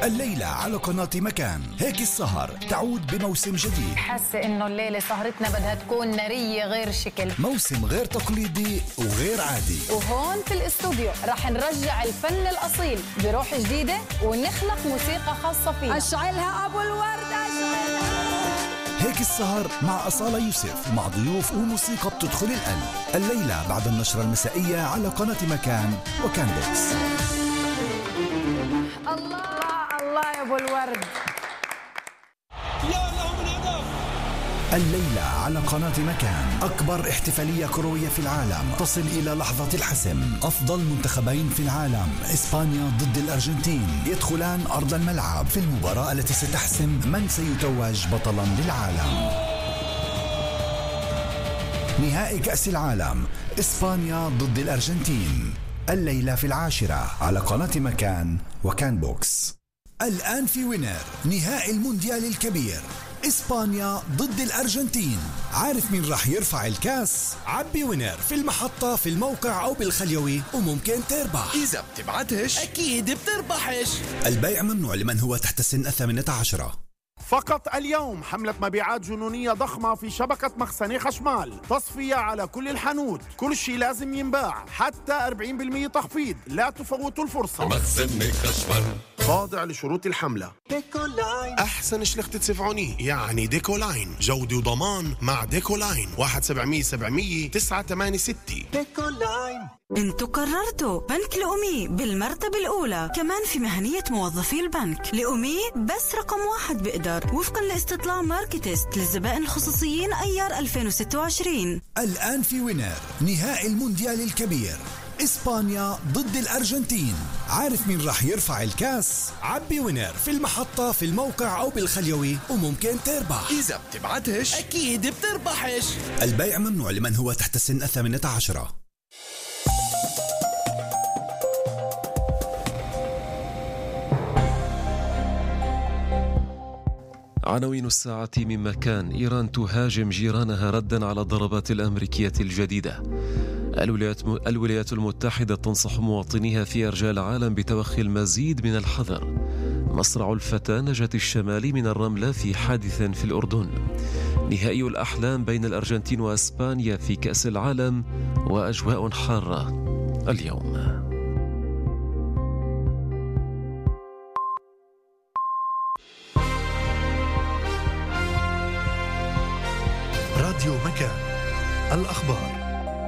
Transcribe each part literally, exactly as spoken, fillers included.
الليلة على قناة مكان. هيك السهر تعود بموسم جديد. حاسة إنه الليلة سهرتنا بدها تكون نارية غير شكل، موسم غير تقليدي وغير عادي. وهون في الاستوديو رح نرجع الفن الأصيل بروح جديدة ونخلق موسيقى خاصة فينا. أشعلها أبو الورد، أشعلها. هيك السهر مع أصالة يوسف، مع ضيوف وموسيقى بتدخل القلب. الليلة بعد النشرة المسائية على قناة مكان وكان بوكس. الله الله يا ابو الورد. يا له من هدف. الليلة على قناة مكان أكبر احتفالية كروية في العالم تصل إلى لحظة الحسم. أفضل منتخبين في العالم إسبانيا ضد الأرجنتين يدخلان أرض الملعب في المباراة التي ستحسم من سيتوج بطلا للعالم. نهائي كأس العالم إسبانيا ضد الأرجنتين الليلة في العاشرة على قناة مكان وكان بوكس. الآن في وينر نهائي المونديال الكبير إسبانيا ضد الأرجنتين. عارف مين راح يرفع الكاس؟ عبي وينر في المحطة، في الموقع أو بالخليوي وممكن تربح. إذا بتبعتش أكيد بتربحش. البيع ممنوع لمن هو تحت سن الثامنة عشرة. فقط اليوم حملة مبيعات جنونية ضخمة في شبكة مخزني خشمال، تصفية على كل الحانوت، كل شيء لازم ينباع، حتى أربعين بالمئة تخفيض، لا تفوتوا الفرصة. مخزني خشمال خاضع لشروط الحملة. ديكولاين أحسن شلخت تدفعوني، يعني ديكولاين جودة وضمان مع ديكولاين. واحد سبعمية سبعمية تسعة ثمانية ستة. ديكولاين. انتوا قررتوا بنك لأمي بالمرتبة الأولى، كمان في مهنية موظفي البنك. لأمي بس رقم واحد بقدر وفقا لاستطلاع ماركتست للزبائن الخصوصيين أيار ألفين وستة وعشرين. الآن في وينر نهائي المونديال الكبير إسبانيا ضد الأرجنتين. عارف مين راح يرفع الكاس؟ عبي وينر في المحطة، في الموقع أو بالخليوي وممكن تربح. إذا بتبعتش أكيد بتربحش. البيع ممنوع لمن هو تحت سن الثامنة عشرة. عناوين الساعة من مكان. إيران تهاجم جيرانها ردا على الضربات الأمريكية الجديدة. الولايات الولايات المتحدة تنصح مواطنيها في أرجاء العالم بتوخي المزيد من الحذر. مصرع الفتاة نجاة الشمالي من الرملة في حادث في الأردن. نهائي الأحلام بين الأرجنتين وأسبانيا في كأس العالم وأجواء حارة اليوم. راديو مكان، الأخبار.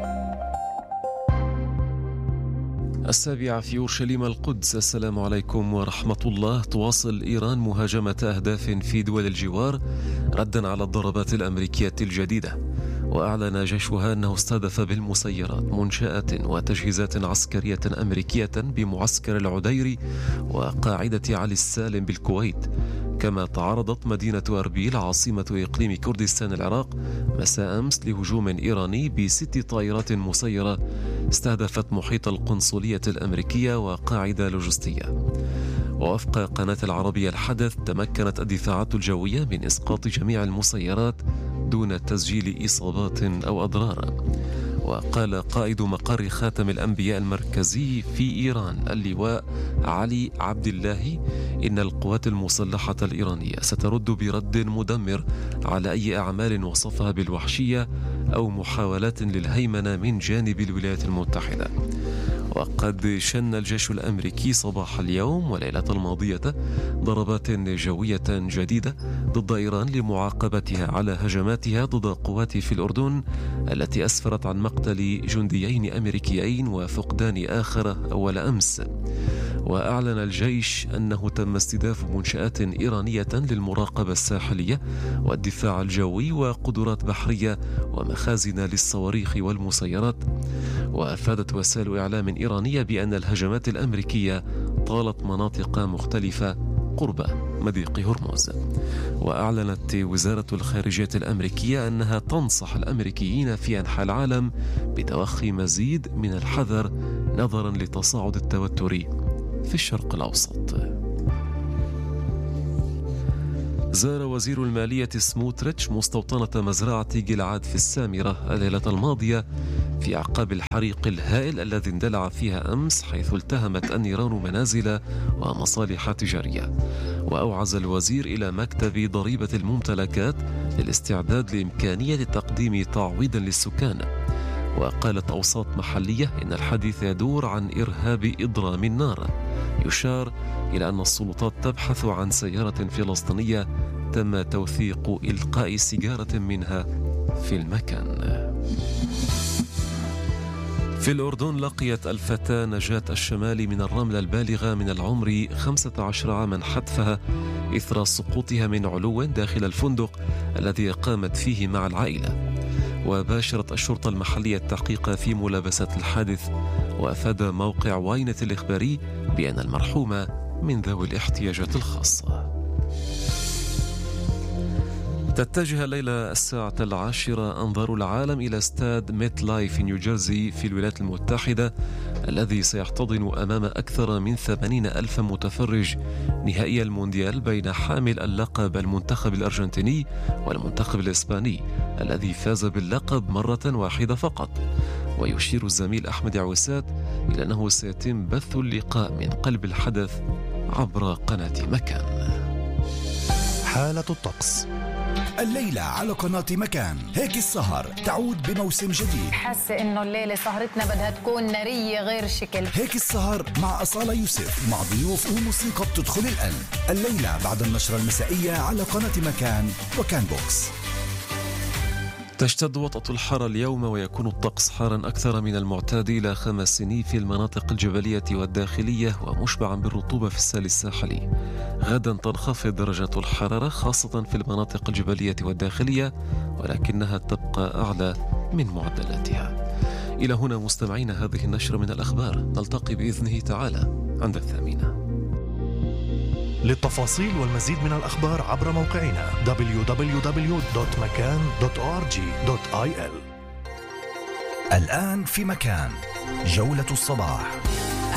السابعة في أورشليم القدس. السلام عليكم ورحمة الله. تواصل إيران مهاجمة أهداف في دول الجوار ردا على الضربات الأمريكية الجديدة. وأعلن جيشها أنه استهدف بالمسيرات منشآت وتجهيزات عسكرية أمريكية بمعسكر العديري وقاعدة علي السالم بالكويت. كما تعرضت مدينة أربيل عاصمة إقليم كردستان العراق مساء أمس لهجوم إيراني بست طائرات مسيرة استهدفت محيط القنصلية الأمريكية وقاعدة لوجستية. ووفق قناة العربية الحدث تمكنت الدفاعات الجوية من إسقاط جميع المسيرات دون تسجيل إصابات أو أضرار. وقال قائد مقر خاتم الأنبياء المركزي في إيران اللواء علي عبد الله إن القوات المسلحة الإيرانية سترد برد مدمر على أي أعمال وصفها بالوحشية أو محاولات للهيمنة من جانب الولايات المتحدة. وقد شن الجيش الأمريكي صباح اليوم وليلة الماضية ضربات جوية جديدة ضد إيران لمعاقبتها على هجماتها ضد قوات في الأردن التي أسفرت عن مقتل جنديين أمريكيين وفقدان آخر أول أمس. وأعلن الجيش أنه تم استهداف منشآت إيرانية للمراقبة الساحلية والدفاع الجوي وقدرات بحرية ومخازن للصواريخ والمسيرات. وأفادت وسائل إعلام إيرانية بأن الهجمات الأمريكية طالت مناطق مختلفة قرب مضيق هرمز. وأعلنت وزارة الخارجية الأمريكية أنها تنصح الأمريكيين في أنحاء العالم بتوخي مزيد من الحذر نظرا لتصاعد التوتر في الشرق الأوسط. زار وزير المالية سموتريتش مستوطنة مزرعة جلعاد في السامرة الليلة الماضية في أعقاب الحريق الهائل الذي اندلع فيها أمس، حيث التهمت النيران منازل ومصالح تجارية. وأوعز الوزير إلى مكتب ضريبة الممتلكات للاستعداد لإمكانية تقديم تعويض للسكان. وقالت أوساط محلية إن الحديث يدور عن إرهاب إضرام النار. يشار إلى أن السلطات تبحث عن سيارة فلسطينية تم توثيق إلقاء سيجارة منها في المكان. في الأردن لقيت الفتاة نجاة الشمالي من الرملة البالغة من العمر خمسة عشر عاما حتفها إثر سقوطها من علو داخل الفندق الذي قامت فيه مع العائلة. وباشرت الشرطة المحلية التحقيق في ملابسة الحادث، وأفاد موقع واينت الإخباري بأن المرحومة من ذوي الاحتياجات الخاصة. تتجه الليلة الساعة العاشرة أنظار العالم إلى استاد ميت لايف في نيوجيرسي في الولايات المتحدة، الذي سيحتضن أمام أكثر من ثمانين ألف متفرج نهائي المونديال بين حامل اللقب المنتخب الأرجنتيني والمنتخب الإسباني الذي فاز باللقب مرة واحدة فقط. ويشير الزميل أحمد عويسات إلى أنه سيتم بث اللقاء من قلب الحدث عبر قناة مكان. حالة الطقس الليلة على قناة مكان. هيك السهر تعود بموسم جديد. حاسة إنه الليلة سهرتنا بدها تكون نارية غير شكل. هيك السهر مع أصالة يوسف، مع ضيوف وموسيقى بتدخل القلب. الليلة بعد النشرة المسائية على قناة مكان وكان بوكس. تشتد وطأة الحر اليوم، ويكون الطقس حارا أكثر من المعتاد إلى خمس سنين في المناطق الجبلية والداخلية، ومشبعا بالرطوبة في السال الساحلي. غدا تنخفض درجات الحرارة خاصة في المناطق الجبلية والداخلية، ولكنها تبقى أعلى من معدلاتها. إلى هنا مستمعين هذه النشرة من الأخبار، نلتقي بإذنه تعالى عند الثامنة. للتفاصيل والمزيد من الأخبار عبر موقعنا دبليو دبليو دبليو دوت مكان دوت أو آر جي دوت آي إل. الآن في مكان جولة الصباح.